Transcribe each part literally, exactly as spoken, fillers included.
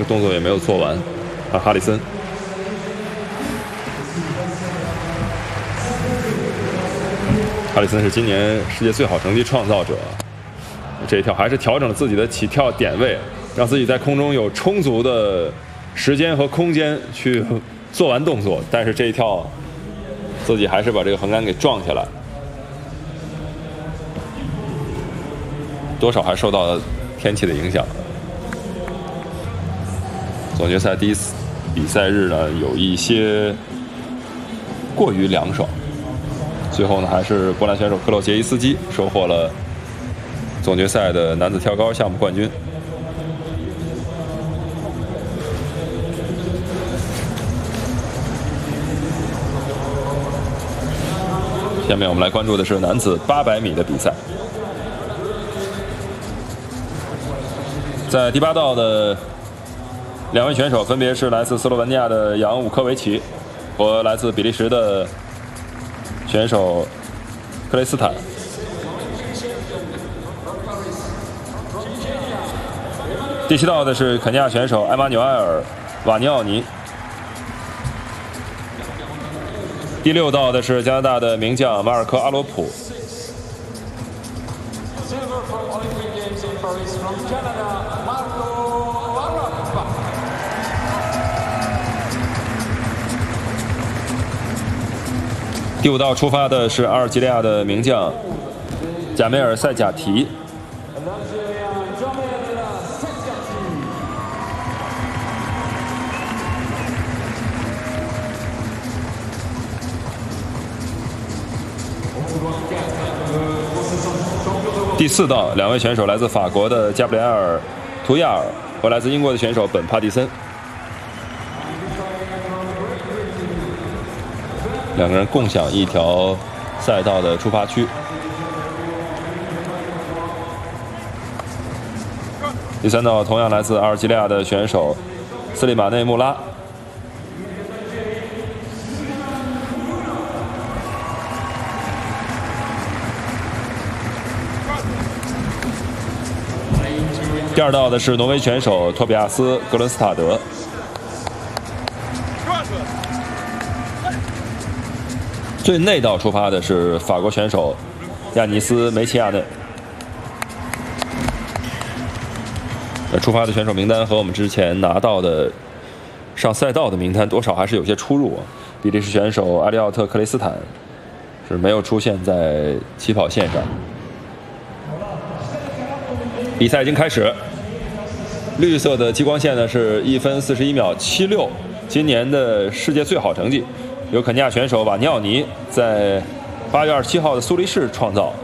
个动作也没有做完。啊，哈里森，哈里森是今年世界最好成绩创造者。这一跳还是调整了自己的起跳点位，让自己在空中有充足的时间和空间去做完动作。但是这一跳，自己还是把这个横杆给撞下来，多少还受到了天气的影响。总决赛第一次比赛日呢，有一些过于凉爽，最后呢，还是波兰选手克洛杰伊斯基收获了总决赛的男子跳高项目冠军。下面我们来关注的是男子八百米的比赛，在第八道的两位选手分别是来自斯洛文尼亚的扬武科维奇和来自比利时的选手克雷斯坦。第七道的是肯尼亚选手埃马纽埃尔·瓦尼奥尼。第六道的是加拿大的名将马尔科·阿罗普。第五道出发的是阿尔及利亚的名将贾梅尔·塞贾提。第四道，两位选手来自法国的加布里埃尔·图亚尔和来自英国的选手本·帕蒂森。两个人共享一条赛道的出发区。第三道同样来自阿尔及利亚的选手斯利马内·穆拉。第二道的是挪威选手托比亚斯·格伦斯塔德。最内道出发的是法国选手亚尼斯·梅齐亚内。出发的选手名单和我们之前拿到的上赛道的名单多少还是有些出入。比利时选手埃利奥特·克雷斯坦是没有出现在起跑线上。比赛已经开始，绿色的激光线呢是一分四十一秒七六，今年的世界最好成绩，由肯尼亚选手瓦尼奥尼在八月二十七号的苏黎世创造。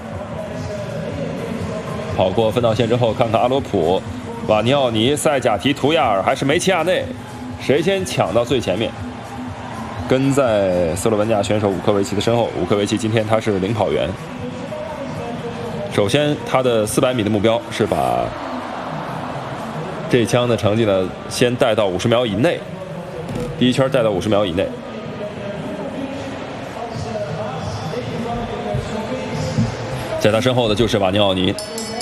跑过分道线之后，看看阿罗普、瓦尼奥尼、塞贾提、图亚尔还是梅齐亚内，谁先抢到最前面？跟在斯洛文尼亚选手武科维奇的身后。武科维奇今天他是领跑员。首先，他的四百米的目标是把这一枪的成绩呢，先带到五十秒以内，第一圈带到五十秒以内。在他身后的就是瓦尼奥尼。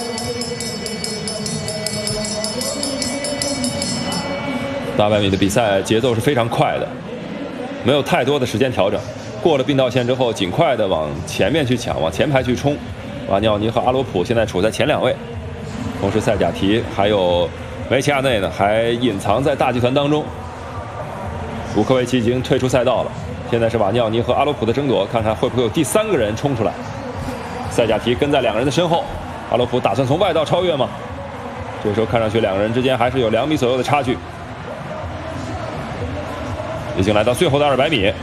八百米的比赛节奏是非常快的，没有太多的时间调整。过了并道线之后，尽快的往前面去抢，往前排去冲。瓦尼奥尼和阿罗普现在处在前两位，同时塞贾提还有梅齐亚内呢，还隐藏在大集团当中。武科维奇已经退出赛道了，现在是瓦尼奥尼和阿罗普的争夺，看看会不会有第三个人冲出来。塞贾提跟在两个人的身后，阿罗普打算从外道超越吗？这时候看上去两个人之间还是有两米左右的差距。已经来到最后的二百米，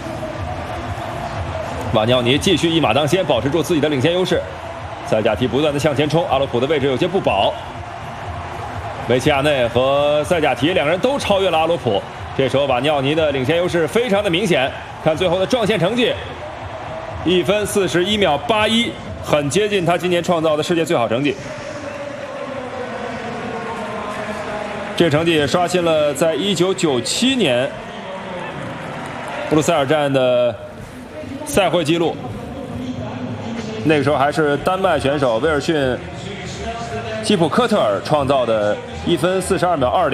瓦尼奥尼继续一马当先，保持住自己的领先优势。塞贾提不断的向前冲，阿罗普的位置有些不保。梅齐亚内和塞贾提两个人都超越了阿罗普，这时候瓦尼奥尼的领先优势非常的明显。看最后的撞线成绩，一分四十一秒八一，很接近他今年创造的世界最好成绩。这个成绩也刷新了在一九九七年布鲁塞尔站的赛会纪录。那个时候还是丹麦选手威尔逊基普科特尔创造的一分四十二秒二零。